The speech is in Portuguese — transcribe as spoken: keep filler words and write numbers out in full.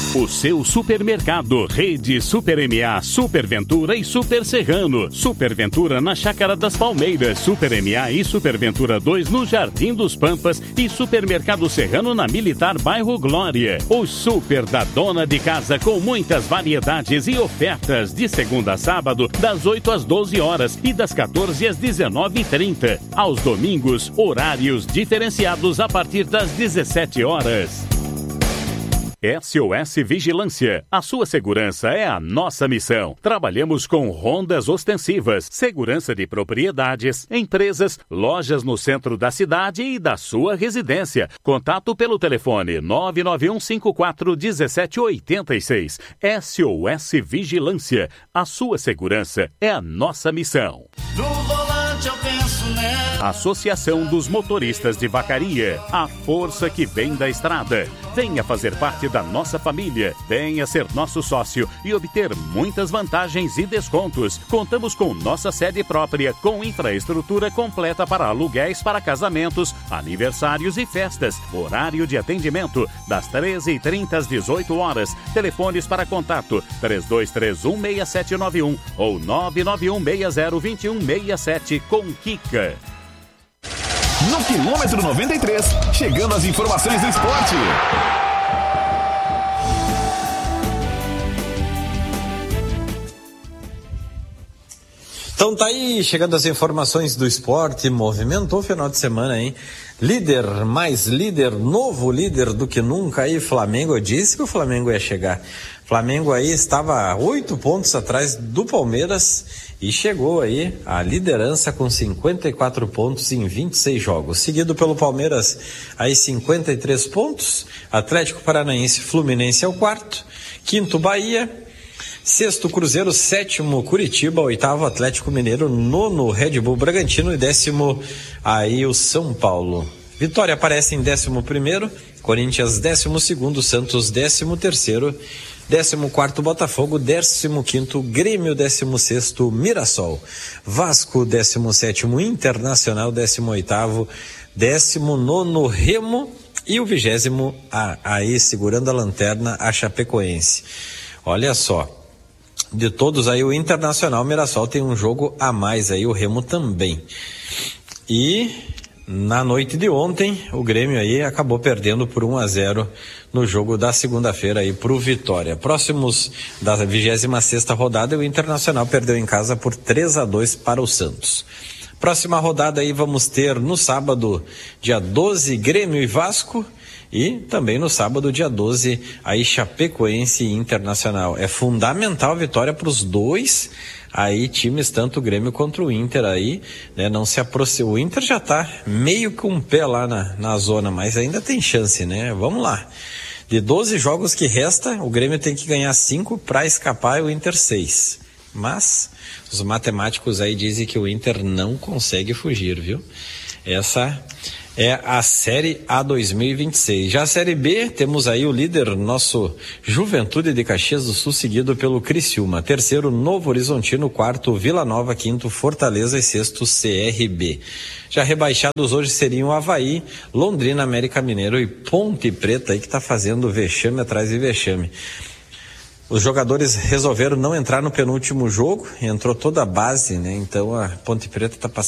O seu supermercado, Rede Super M A, Super Ventura e Super Serrano. Super Ventura na Chácara das Palmeiras, Super M A e Super Ventura dois no Jardim dos Pampas e Supermercado Serrano na Militar Bairro Glória. O Super da Dona de Casa com muitas variedades e ofertas de segunda a sábado das oito às doze horas e das quatorze às dezenove e trinta. Aos domingos, horários diferenciados a partir das dezessete horas. S O S Vigilância. A sua segurança é a nossa missão. Trabalhamos com rondas ostensivas, segurança de propriedades, empresas, lojas no centro da cidade e da sua residência. Contato pelo telefone nove nove um cinco quatro um sete oito seis. S O S Vigilância. A sua segurança é a nossa missão. No volante eu penso nela. Associação dos Motoristas de Vacaria. A força que vem da estrada. Venha fazer parte da nossa família. Venha ser nosso sócio e obter muitas vantagens e descontos. Contamos com nossa sede própria, com infraestrutura completa para aluguéis para casamentos, aniversários e festas. Horário de atendimento das treze e trinta às dezoito horas. Telefones para contato três dois três um seis sete nove um ou nove nove um seis zero dois um seis sete com Kika. No quilômetro noventa e três, chegando as informações do esporte. Então tá aí, chegando as informações do esporte. Movimentou o final de semana, hein? Líder, mais líder, novo líder do que nunca aí, Flamengo. Eu disse que o Flamengo ia chegar. Flamengo aí estava oito pontos atrás do Palmeiras e chegou aí à liderança com cinquenta e quatro pontos em vinte e seis jogos. Seguido pelo Palmeiras, aí cinquenta e três pontos. Atlético Paranaense, Fluminense é o quarto. Quinto, Bahia. Sexto, Cruzeiro. Sétimo, Curitiba. Oitavo, Atlético Mineiro. Nono, Red Bull Bragantino. E décimo, aí o São Paulo. Vitória aparece em décimo primeiro. Corinthians, décimo segundo. Santos, décimo terceiro. Décimo quarto, Botafogo. Décimo quinto, Grêmio. Décimo sexto, Mirassol. Vasco, décimo sétimo, Internacional. Décimo oitavo, décimo nono, Remo. E o vigésimo, aí segurando a lanterna, a Chapecoense. Olha só. De todos aí, o Internacional, o Mirassol tem um jogo a mais aí, o Remo também. E na noite de ontem, o Grêmio aí acabou perdendo por um a zero no jogo da segunda-feira aí pro Vitória. Próximos da vigésima sexta rodada, o Internacional perdeu em casa por três a dois para o Santos. Próxima rodada aí vamos ter no sábado, dia doze, Grêmio e Vasco. E também no sábado, dia doze, aí Chapecoense e Internacional. É fundamental a vitória para os dois aí times, tanto o Grêmio quanto o Inter aí, né? Não se aproxima. O Inter já tá meio com um pé lá na, na zona, mas ainda tem chance, né? Vamos lá. De doze jogos que resta, o Grêmio tem que ganhar cinco para escapar e o Inter seis. Mas os matemáticos aí dizem que o Inter não consegue fugir, viu? Essa é a Série A dois mil e vinte e seis. Já a Série B, temos aí o líder, nosso Juventude de Caxias do Sul, seguido pelo Criciúma. Terceiro, Novo Horizontino. Quarto, Vila Nova. Quinto, Fortaleza. E sexto, C R B. Já rebaixados hoje seriam Avaí, Londrina, América Mineiro e Ponte Preta, aí que está fazendo vexame atrás de vexame. Os jogadores resolveram não entrar no penúltimo jogo, entrou toda a base, né? Então a Ponte Preta está passando